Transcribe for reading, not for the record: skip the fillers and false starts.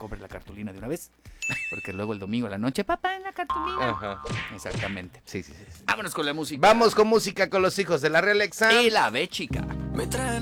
compre la cartulina de una vez, porque luego el domingo a la noche, papá, en la cartulina. Ajá. Exactamente. Sí. Vámonos con la música. Vamos con música con los hijos de la Real Exa. Y la B, chica. Me traen